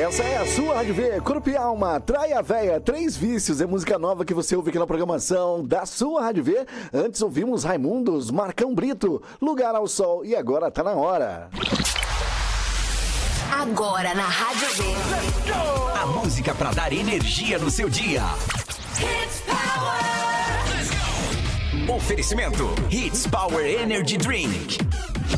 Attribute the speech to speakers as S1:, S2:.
S1: Essa é a sua Rádio V, Corpo e Alma, Traia Véia, Três Vícios, é música nova que você ouve aqui na programação da sua Rádio V. Antes ouvimos Raimundos, Marcão Brito, Lugar ao Sol e agora tá na hora.
S2: Agora na Rádio V.
S3: A música pra dar energia no seu dia.
S2: Hits Power.
S3: Oferecimento Hits Power Energy Drink.